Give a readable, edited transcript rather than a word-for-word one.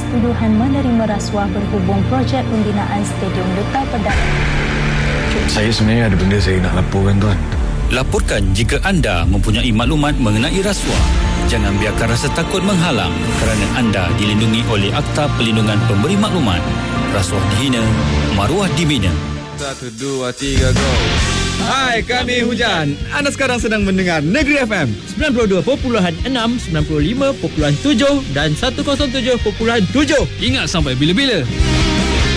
tuduhan menerima rasuah berhubung projek pembinaan Stadium Duta Perdana. Saya sebenarnya ada benda saya nak laporkan, Tuan. Laporkan jika anda mempunyai maklumat mengenai rasuah. Jangan biarkan rasa takut menghalang kerana anda dilindungi oleh Akta Perlindungan Pemberi Maklumat. Rasuah dihina, maruah dibina. 1, 2, 3, go. Hai, kami Hujan. Anda sekarang sedang mendengar Negeri FM 92.6, 95.7 dan 107.7. Ingat sampai bila-bila.